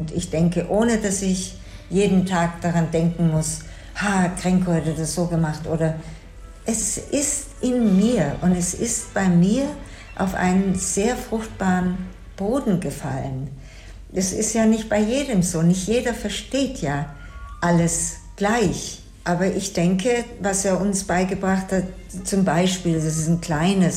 Und ich denke, ohne dass ich jeden Tag daran denken muss, Grenko hätte das so gemacht. Oder es ist in mir und es ist bei mir auf einen sehr fruchtbaren Boden gefallen. Das ist ja nicht bei jedem so. Nicht jeder versteht ja alles gleich. Aber ich denke, was er uns beigebracht hat, zum Beispiel, das ist ein kleines